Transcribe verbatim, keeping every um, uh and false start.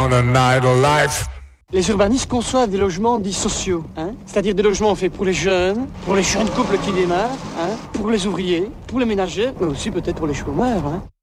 on an idle life. Les urbanistes conçoivent des logements dits sociaux, hein, c'est-à-dire des logements faits pour les jeunes, pour les jeunes couples qui démarrent, hein, pour les ouvriers, pour les ménagers, mais aussi peut-être pour les chômeurs. Hein.